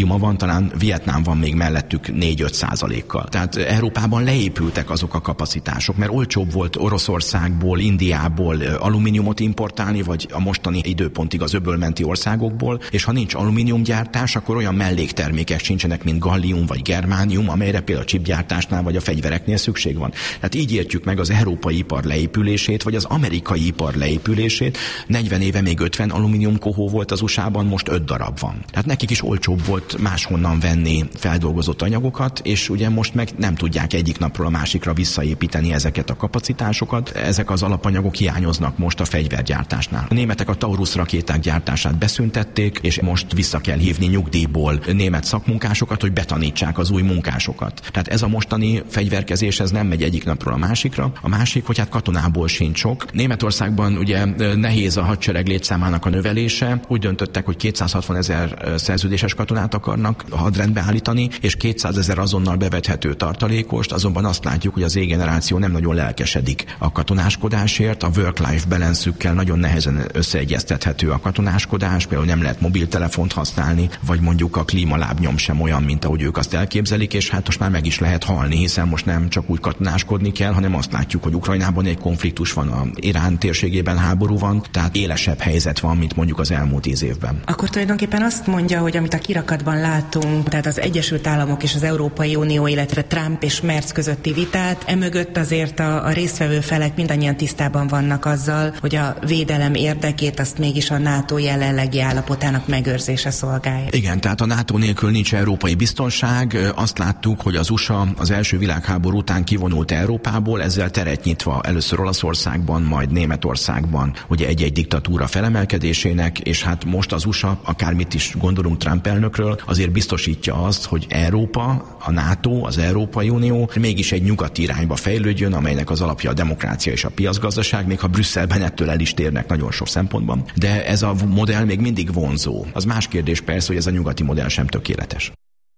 klíma van, talán Vietnám van még mellettük 4-5%-kal. Tehát Európában leépültek azok a kapacitások, mert olcsóbb volt Oroszországból, Indiából alumíniumot importálni, vagy a mostani időpontig az öbölmenti országokból, és ha nincs alumíniumgyártás, akkor olyan melléktermékek sincsenek, mint gallium vagy germánium, amelyre például a chipgyártásnál vagy a fegyvereknél szükség van. Tehát így értjük meg az európai ipar leépülését, vagy az amerikai ipar leépülését. 40 éve még 50 alumínium kohó volt az USA-ban, most 5 darab van. Tehát nekik is olcsóbb volt máshonnan venni feldolgozott anyagokat, és ugye most meg nem tudják egyik napról a másikra visszaépíteni ezeket a kapacitásokat. Ezek az alapanyagok hiányoznak most a fegyvergyártásnál. A németek a Taurus rakéták gyártását beszüntették, és most vissza kell hívni nyugdíjból német szakmunkásokat, hogy betanítsák az új munkásokat. Tehát ez a mostani fegyverkezés, ez nem megy egyik napról a másikra. A másik, hogy hát katonából sincs sok. Németországban ugye nehéz a hadsereg létszámának a növelése. Úgy döntöttek, hogy 260 000 szerződéses katonát akarnak hadrendbe állítani, és 200 000 azonnal bevethető tartalékost, azonban azt látjuk, hogy az Z-generáció nem nagyon lelkesedik a katonáskodásért, a work-life balance-ükkel nagyon nehezen összeegyeztethető a katonáskodás, például nem lehet mobiltelefont használni, vagy mondjuk a klímalábnyom sem olyan, mint ahogy ők azt elképzelik, és hát most már meg is lehet halni, hiszen most nem csak úgy katonáskodni kell, hanem azt látjuk, hogy Ukrajnában egy konfliktus van, a Irán térségében háború van, tehát élesebb helyzet van, mint mondjuk az elmúlt 10 évben. Akkor tulajdonképpen azt mondja, hogy amit a kirakatban látunk, tehát az Egyesült Államok és az Európai Unió, illetve Trump és Merz közötti vitát, emögött azért a résztvevő felek mindannyian tisztában vannak azzal, hogy a védelem érdekét azt mégis a NATO jelenlegi állapotának megőrzése szolgálja. Igen, tehát a NATO nélkül nincs európai biztonság. Azt láttuk, hogy az USA az első világháború után kivonult Európából, ezzel teret nyitva először Olaszországban, majd Németországban ugye egy-egy diktatúra felemelkedésének, és hát most az USA, akármit is gondolunk Trump elnökről, azért biztosítja azt, hogy Európa, a NATO, az Európai Unió mégis egy nyugati irányba fejlődjön, amelynek az alapja a demokrácia és a piacgazdaság, még ha Brüsszelben ettől el is térnek nagyon sok szempontban. De ez a modell még mindig vonzó. Az más kérdés persze, hogy ez a nyugati modell sem tökéletes.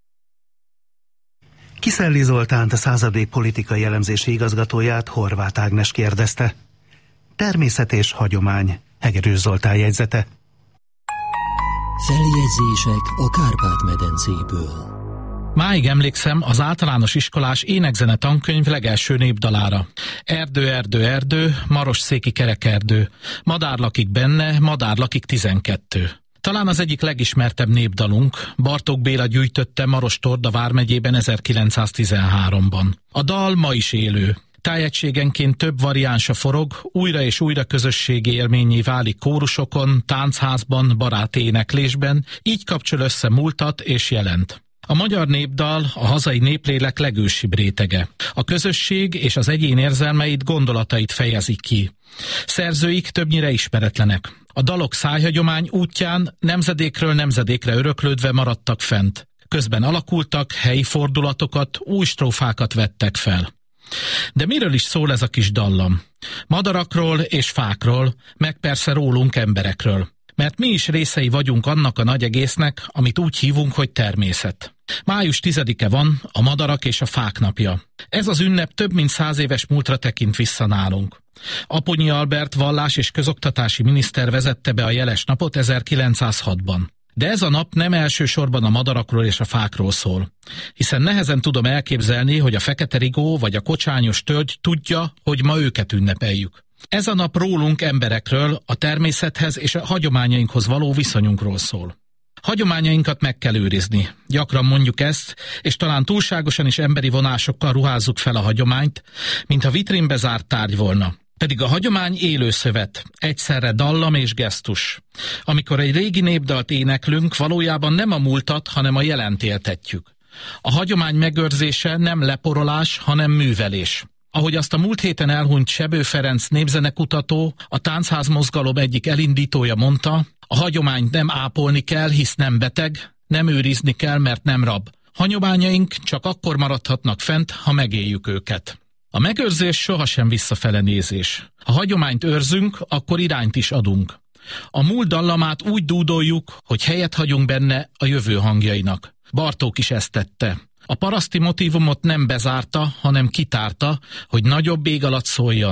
Kiszelli Zoltánt, a Századék politikai elemzési igazgatóját Horváth Ágnes kérdezte. Természet és hagyomány. Hegedűs Zoltán jegyzete. Feljegyzések a Kárpát-medencéből. Máig emlékszem az általános iskolás énekzene tankönyv legelső népdalára. Erdő, erdő, erdő, marosszéki kerekerdő. Madár lakik benne, madár lakik 12. Talán az egyik legismertebb népdalunk, Bartók Béla gyűjtötte Maros-Torda vármegyében 1913-ban. A dal ma is élő. Tájegységenként több variánsa forog, újra és újra közösségi élményé válik kórusokon, táncházban, baráténeklésben, így kapcsol össze múltat és jelent. A magyar népdal a hazai néplélek legősibb rétege. A közösség és az egyén érzelmeit, gondolatait fejezik ki. Szerzőik többnyire ismeretlenek. A dalok szájhagyomány útján nemzedékről nemzedékre öröklődve maradtak fent. Közben alakultak, helyi fordulatokat, új strófákat vettek fel. De miről is szól ez a kis dallam? Madarakról és fákról, meg persze rólunk emberekről. Mert mi is részei vagyunk annak a nagy egésznek, amit úgy hívunk, hogy természet. Május 10-e van, a madarak és a fák napja. Ez az ünnep több mint 100 éves múltra tekint vissza nálunk. Aponyi Albert vallás- és közoktatási miniszter vezette be a jeles napot 1906-ban. De ez a nap nem elsősorban a madarakról és a fákról szól. Hiszen nehezen tudom elképzelni, hogy a fekete rigó vagy a kocsányos tölgy tudja, hogy ma őket ünnepeljük. Ez a nap rólunk emberekről, a természethez és a hagyományainkhoz való viszonyunkról szól. Hagyományainkat meg kell őrizni. Gyakran mondjuk ezt, és talán túlságosan is emberi vonásokkal ruházzuk fel a hagyományt, mintha vitrínbe zárt tárgy volna. Pedig a hagyomány élő szövet, egyszerre dallam és gesztus. Amikor egy régi népdalt éneklünk, valójában nem a múltat, hanem a jelent éltetjük. A hagyomány megőrzése nem leporolás, hanem művelés. Ahogy azt a múlt héten elhunyt Sebő Ferenc népzenekutató, a táncházmozgalom egyik elindítója mondta, a hagyományt nem ápolni kell, hisz nem beteg, nem őrizni kell, mert nem rab. Hagyományaink csak akkor maradhatnak fent, ha megéljük őket. A megőrzés sohasem visszafele nézés. Ha hagyományt őrzünk, akkor irányt is adunk. A múlt dallamát úgy dúdoljuk, hogy helyet hagyunk benne a jövő hangjainak. Bartók is ezt tette. A paraszti motívumot nem bezárta, hanem kitárta, hogy nagyobb ég alatt szóljon.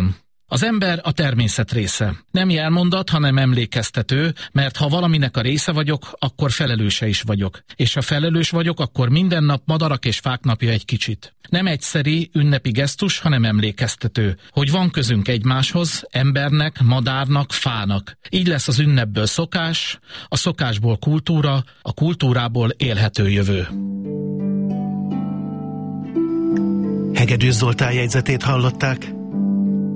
Az ember a természet része. Nem jelmondat, hanem emlékeztető, mert ha valaminek a része vagyok, akkor felelőse is vagyok. És ha felelős vagyok, akkor minden nap madarak és fák napja egy kicsit. Nem egyszeri ünnepi gesztus, hanem emlékeztető, hogy van közünk egymáshoz, embernek, madárnak, fának. Így lesz az ünnepből szokás, a szokásból kultúra, a kultúrából élhető jövő. Hegedűs Zoltán jegyzetét hallották.